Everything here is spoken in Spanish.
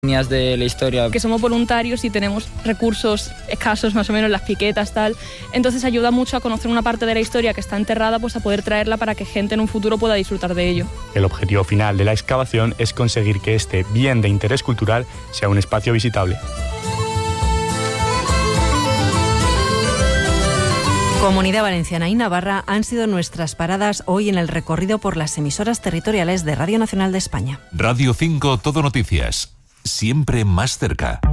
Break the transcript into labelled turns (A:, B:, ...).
A: de la historia.
B: Que somos voluntarios y tenemos recursos escasos, más o menos, las piquetas, tal. Entonces ayuda mucho a conocer una parte de la historia que está enterrada, pues a poder traerla para que gente en un futuro pueda disfrutar de ello.
C: El objetivo final de la excavación es conseguir que este bien de interés cultural sea un espacio visitable.
D: Comunidad Valenciana y Navarra han sido nuestras paradas hoy en el recorrido por las emisoras territoriales de Radio Nacional de España.
E: Radio 5 Todo Noticias, siempre más cerca.